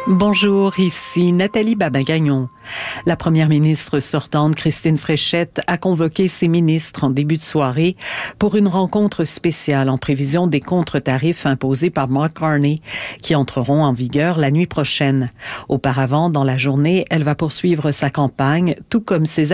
Bonjour, ici Nathalie Babin-Gagnon. La première ministre sortante, Christine Fréchette, a convoqué ses ministres en début de soirée pour une rencontre spéciale en prévision des contre-tarifs imposés par Mark Carney qui entreront en vigueur la nuit prochaine. Auparavant, dans la journée, elle va poursuivre sa campagne, tout comme ses